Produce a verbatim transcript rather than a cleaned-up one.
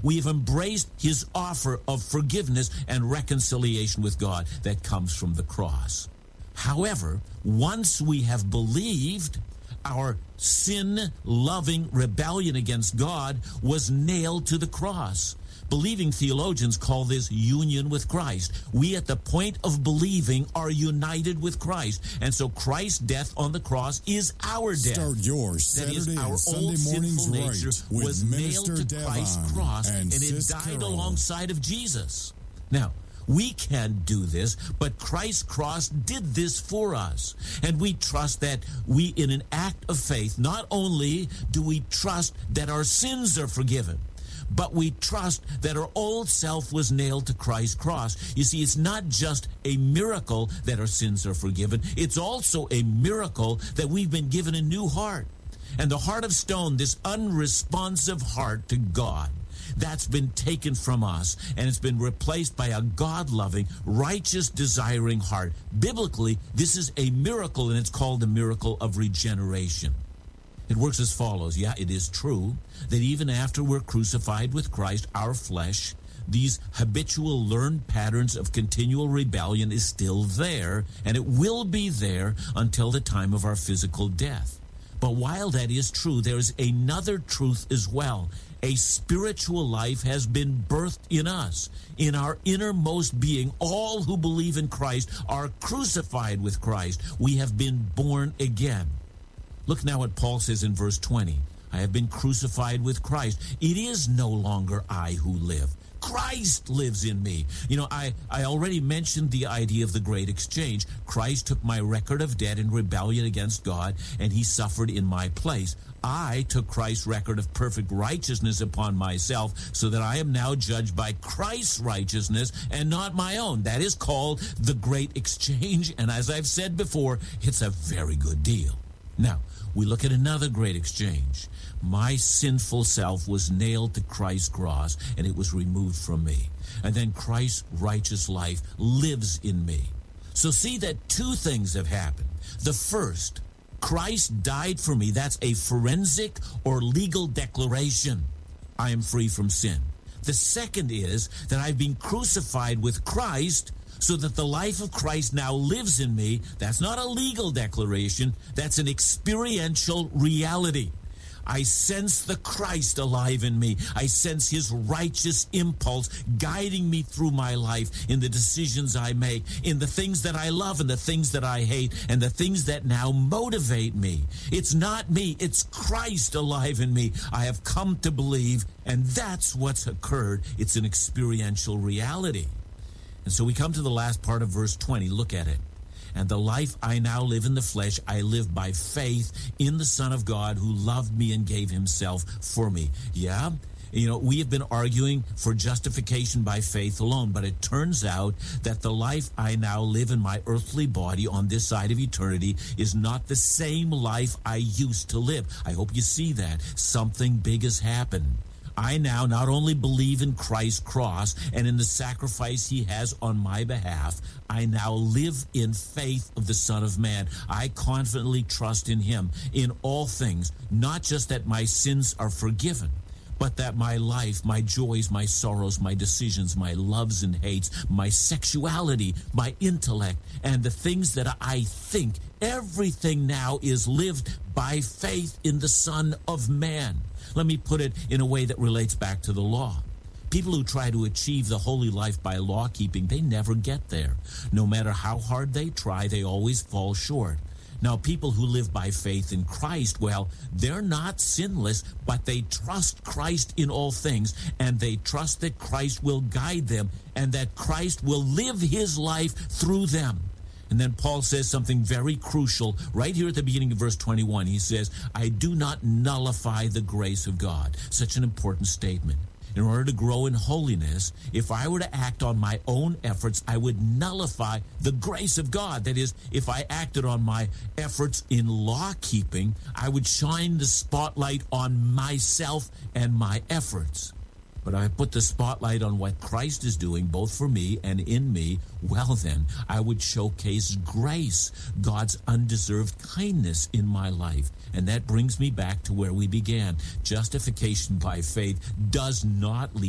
We have embraced his offer of forgiveness and reconciliation with God that comes from the cross. However, once we have believed, our sin-loving rebellion against God was nailed to the cross. Believing theologians call this union with Christ. We at the point of believing are united with Christ. And so Christ's death on the cross is our death. Start your That is, Saturday our and Sunday old mornings sinful right nature with was Minister nailed to Devon Christ's cross, and, and it Sis died Carol. alongside of Jesus. Now, we can't do this, but Christ's cross did this for us. And we trust that we, in an act of faith, not only do we trust that our sins are forgiven, but we trust that our old self was nailed to Christ's cross. You see, it's not just a miracle that our sins are forgiven. It's also a miracle that we've been given a new heart. And the heart of stone, this unresponsive heart to God, that's been taken from us, and it's been replaced by a God-loving, righteous, desiring heart. Biblically, this is a miracle, and it's called the miracle of regeneration. It works as follows. Yeah, it is true that even after we're crucified with Christ, our flesh, these habitual learned patterns of continual rebellion is still there, and it will be there until the time of our physical death. But while that is true, there is another truth as well. A spiritual life has been birthed in us. In our innermost being, all who believe in Christ are crucified with Christ. We have been born again. Look now what Paul says in verse twenty. I have been crucified with Christ. It is no longer I who live. Christ lives in me. You know, I, I already mentioned the idea of the great exchange. Christ took my record of debt and rebellion against God, and he suffered in my place. I took Christ's record of perfect righteousness upon myself, so that I am now judged by Christ's righteousness and not my own. That is called the great exchange, and as I've said before, it's a very good deal. Now, we look at another great exchange. My sinful self was nailed to Christ's cross, and it was removed from me. And then Christ's righteous life lives in me. So see that two things have happened. The first, Christ died for me. That's a forensic or legal declaration. I am free from sin. The second is that I've been crucified with Christ, so that the life of Christ now lives in me. That's not a legal declaration. That's an experiential reality. I sense the Christ alive in me. I sense his righteous impulse guiding me through my life in the decisions I make, in the things that I love and the things that I hate, and the things that now motivate me. It's not me. It's Christ alive in me. I have come to believe, and that's what's occurred. It's an experiential reality. And so we come to the last part of verse twenty. Look at it. And the life I now live in the flesh, I live by faith in the Son of God who loved me and gave himself for me. Yeah, you know, we have been arguing for justification by faith alone, but it turns out that the life I now live in my earthly body on this side of eternity is not the same life I used to live. I hope you see that. Something big has happened. I now not only believe in Christ's cross and in the sacrifice he has on my behalf, I now live in faith of the Son of Man. I confidently trust in him in all things, not just that my sins are forgiven, but that my life, my joys, my sorrows, my decisions, my loves and hates, my sexuality, my intellect, and the things that I think, everything now is lived by faith in the Son of Man. Let me put it in a way that relates back to the law. People who try to achieve the holy life by law keeping, they never get there. No matter how hard they try, they always fall short. Now, people who live by faith in Christ, well, they're not sinless, but they trust Christ in all things, and they trust that Christ will guide them and that Christ will live his life through them. And then Paul says something very crucial right here at the beginning of verse twenty-one. He says, I do not nullify the grace of God. Such an important statement. In order to grow in holiness, if I were to act on my own efforts, I would nullify the grace of God. That is, if I acted on my efforts in law keeping, I would shine the spotlight on myself and my efforts. But if I put the spotlight on what Christ is doing, both for me and in me, well then, I would showcase grace, God's undeserved kindness in my life. And that brings me back to where we began. Justification by faith does not lead